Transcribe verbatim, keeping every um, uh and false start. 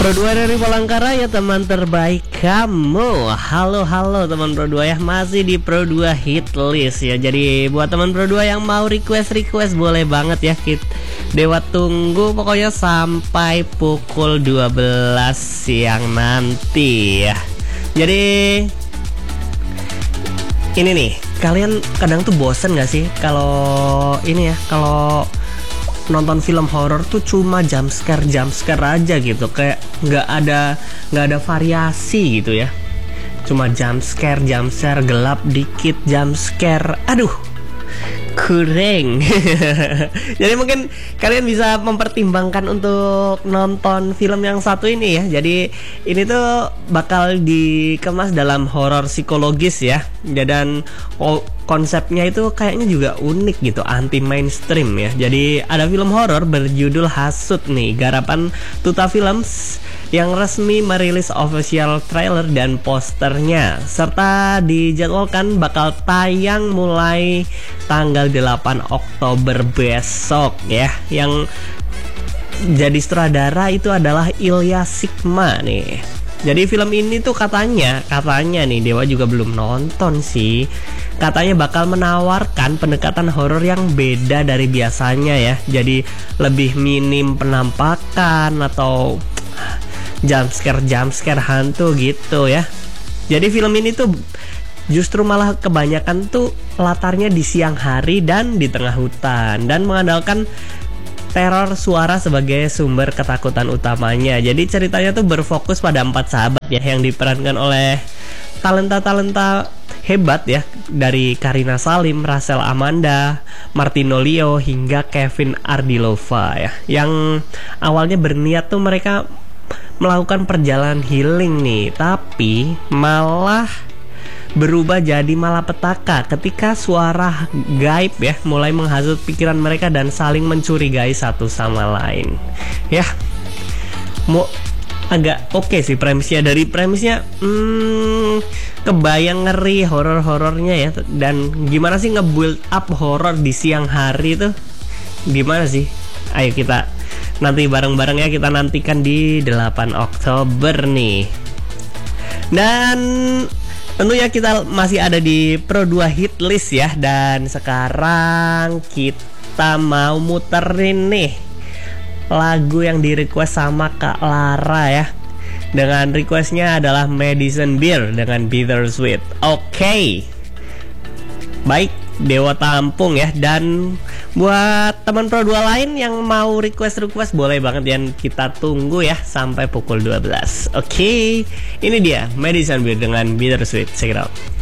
Pro dua dari Palangkara ya teman terbaik kamu. Halo halo teman Pro dua ya, masih di Pro dua Hit List ya. Jadi buat teman Pro dua yang mau request-request boleh banget ya, Kit Dewa tunggu pokoknya sampai pukul dua belas siang nanti ya. Jadi ini nih, kalian kadang tuh bosen gak sih kalau ini ya, kalau nonton film horor tuh cuma jump scare jump scare aja gitu, kayak nggak ada nggak ada variasi gitu ya, cuma jump scare jump scare gelap dikit jump scare, aduh kurang. Jadi mungkin kalian bisa mempertimbangkan untuk nonton film yang satu ini ya. Jadi ini tuh bakal dikemas dalam horor psikologis ya, dan oh, konsepnya itu kayaknya juga unik gitu, anti mainstream ya. Jadi ada film horor berjudul Hasut nih, garapan Tuta Films yang resmi merilis official trailer dan posternya, serta dijadwalkan bakal tayang mulai tanggal delapan Oktober besok ya. Yang jadi sutradara itu adalah Ilya Sigma nih. Jadi film ini tuh katanya, katanya nih, Dewa juga belum nonton sih, katanya bakal menawarkan pendekatan horor yang beda dari biasanya ya. Jadi lebih minim penampakan atau jump scare jump scare hantu gitu ya. Jadi film ini tuh justru malah kebanyakan tuh latarnya di siang hari dan di tengah hutan, dan mengandalkan teror suara sebagai sumber ketakutan utamanya. Jadi ceritanya tuh berfokus pada empat sahabat ya, yang diperankan oleh talenta-talenta hebat ya, dari Karina Salim, Rachel Amanda, Martino Leo hingga Kevin Ardilova ya. Yang awalnya berniat tuh mereka melakukan perjalanan healing nih, tapi malah berubah jadi malapetaka ketika suara gaib ya mulai menghasut pikiran mereka dan saling mencurigai satu sama lain ya. Mau agak oke okay sih premisnya, dari premisnya hmm, kebayang ngeri horor-horornya ya. Dan gimana sih nge-build up horor di siang hari tuh, gimana sih? Ayo kita nanti bareng-bareng ya, kita nantikan di delapan Oktober nih. Dan tentunya kita masih ada di Pro dua Hit List ya. Dan sekarang kita mau muterin nih lagu yang di request sama Kak Lara ya. Dengan requestnya adalah Madison Beer dengan Bittersweet. Oke okay. Baik, Dewa tampung ya. Dan buat teman Pro dua lain yang mau request-request boleh banget, yang kita tunggu ya sampai pukul dua belas. Oke okay. Ini dia Madison Beer dengan Bittersweet. Check it out.